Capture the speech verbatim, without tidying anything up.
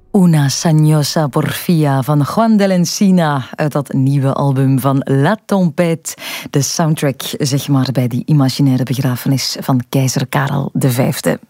Una Sagnosa Porfia van Juan del Encina uit dat nieuwe album van La Tempête. De soundtrack, zeg maar, bij die imaginaire begrafenis van keizer Karel de Vijfde.